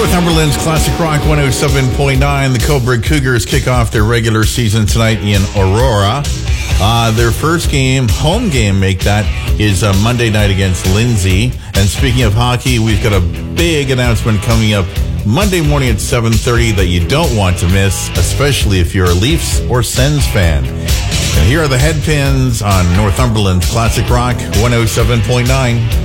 Northumberland's Classic Rock 107.9. The Coburg Cougars kick off their regular season tonight in Aurora. Their first game, home game, is Monday night against Lindsay. And speaking of hockey, we've got a big announcement coming up Monday morning at 7:30 that you don't want to miss, especially if you're a Leafs or Sens fan. And here are the headpins on Northumberland's Classic Rock 107.9.